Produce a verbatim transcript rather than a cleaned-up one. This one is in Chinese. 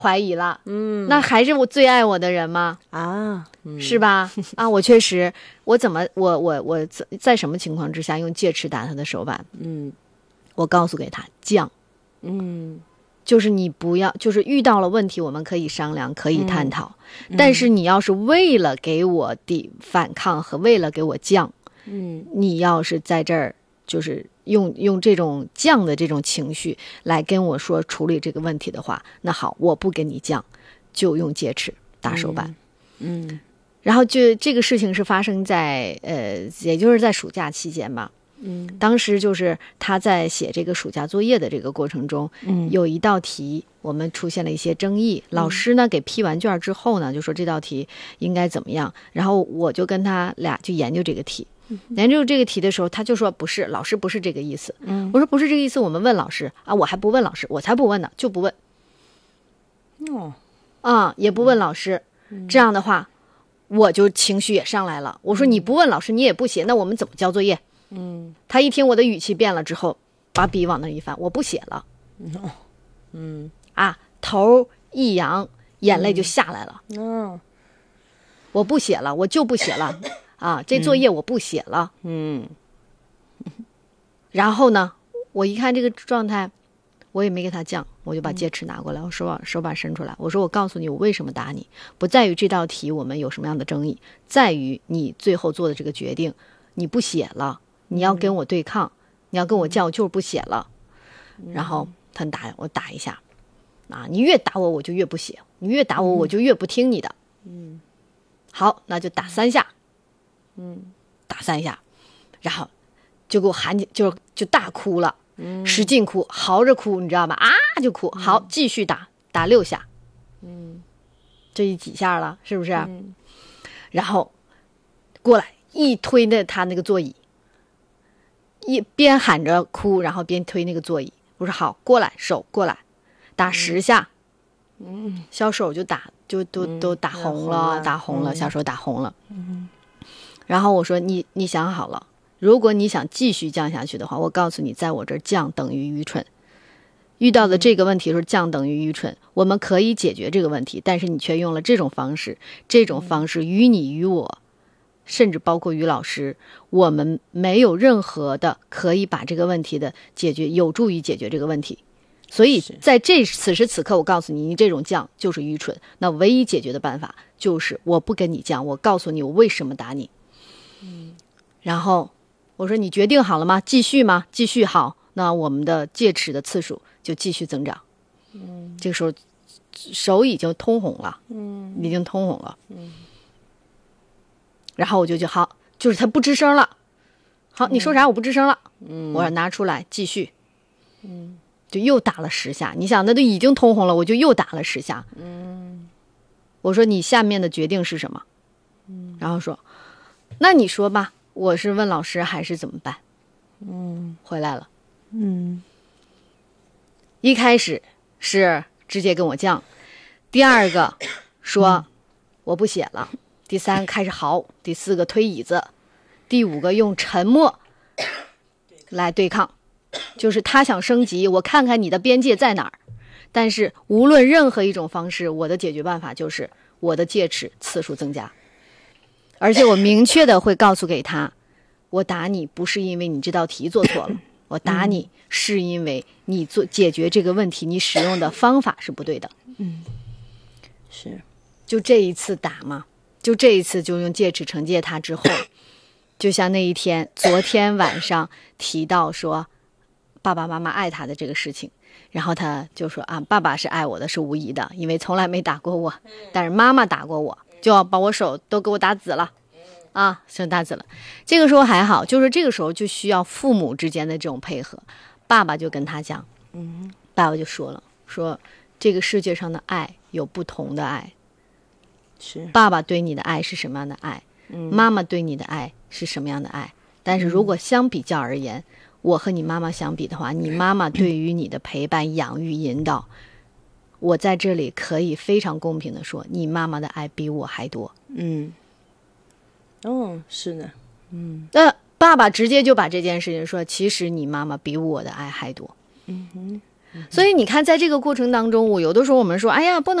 怀疑了，嗯，那还是我最爱我的人吗？ 啊， 嗯、是吧？啊，我确实，我怎么，我我我在什么情况之下用戒尺打他的手板？ 嗯， 我告诉给他犟， 嗯， 就是你不要，就是遇到了问题，我们可以商量，可以探讨， 嗯、 但是你要是为了给我抵反抗和为了给我犟， 嗯， 你要是在这儿就是用用这种犟的这种情绪来跟我说处理这个问题的话，那好，我不跟你犟，就用戒尺打手板。 嗯，嗯， 然后就这个事情是发生在呃，也就是在暑假期间吧。 嗯， 当时就是他在写这个暑假作业的这个过程中， 嗯， 有一道题我们出现了一些争议，老师呢给批完卷之后呢，就说这道题应该怎么样，然后我就跟他俩去研究这个题。研究这个题的时候，他就说不是，老师不是这个意思。 嗯， 我说不是这个意思，我们问老师啊，我还不问老师，我才不问呢，就不问。 哦， 啊，也不问老师， 嗯、 这样的话，我就情绪也上来了。我说你不问老师，你也不写，那我们怎么交作业？ 嗯， 他一听我的语气变了之后，把笔往那一翻，我不写了。 嗯，嗯啊，头一扬，眼泪就下来了。 嗯， 我不写了，我就不写了。啊，这作业我不写了。 嗯， 然后呢，我一看这个状态，我也没给他犟，我就把戒尺拿过来，我手把手把伸出来，我说我告诉你，我为什么打你，不在于这道题我们有什么样的争议，在于你最后做的这个决定，你不写了，你要跟我对抗，你要跟我犟，我就是不写了。然后他打我打一下，啊，你越打我我就越不写，你越打我我就越不听你的。 嗯， 好，那就打三下。 嗯， 打三下，然后就给我喊起，就就大哭了， 嗯， 使劲哭，嚎着哭，你知道吗？啊，就哭。好，继续打，打六下， 嗯， 这一几下了，是不是？ 嗯， 然后过来一推那他那个座椅，一边喊着哭，然后边推那个座椅。我说好，过来，手过来，打十下。 嗯， 小手就打，就都、嗯、都打红了，打红了， 嗯、 小手打红了。 嗯。 然后我说你你想好了，如果你想继续降下去的话，我告诉你，在我这儿降等于愚蠢。遇到的这个问题是降等于愚蠢，我们可以解决这个问题，但是你却用了这种方式，这种方式于你于我，甚至包括于老师，我们没有任何的可以把这个问题的解决，有助于解决这个问题。所以在这此时此刻，我告诉你，你这种降就是愚蠢。那唯一解决的办法就是我不跟你降，我告诉你我为什么打你。 嗯， 然后我说你决定好了吗？继续吗？继续。好，那我们的戒尺的次数就继续增长。 嗯， 这个时候手已经通红了， 嗯， 已经通红了。 嗯， 然后我就就好，就是他不吱声了。好，你说啥？我不吱声了。 嗯， 我拿出来继续。 嗯， 就又打了十下。你想，那都已经通红了，我就又打了十下。 嗯， 我说你下面的决定是什么？ 嗯， 然后说。那你说吧，我是问老师还是怎么办？ 嗯， 回来了。 嗯， 一开始是直接跟我犟，第二个说我不写了，第三个开始嚎，第四个推椅子，第五个用沉默来对抗，就是他想升级，我看看你的边界在哪儿。但是无论任何一种方式，我的解决办法就是我的戒尺次数增加。而且我明确的会告诉给他，我打你不是因为你这道题做错了，我打你是因为你做解决这个问题，你使用的方法是不对的。 嗯，是， 就这一次打嘛，就这一次就用戒尺惩戒他之后，就像那一天，昨天晚上提到说爸爸妈妈爱他的这个事情，然后他就说啊，爸爸是爱我的，是无疑的，因为从来没打过我，但是妈妈打过我。就要把我手都给我打紫了，啊，手打紫了。这个时候还好，就是这个时候就需要父母之间的这种配合。爸爸就跟他讲， 嗯， 爸爸就说了，说这个世界上的爱有不同的爱， 是爸爸对你的爱是什么样的爱， 嗯， 妈妈对你的爱是什么样的爱。但是如果相比较而言，嗯、我和你妈妈相比的话，你妈妈对于你的陪伴、养育、引导。我在这里可以非常公平的说，你妈妈的爱比我还多。 嗯，哦，是的，嗯， 那、呃、爸爸直接就把这件事情说，其实你妈妈比我的爱还多。 嗯哼， 所以你看，在这个过程当中，我有的时候我们说，哎呀，不能。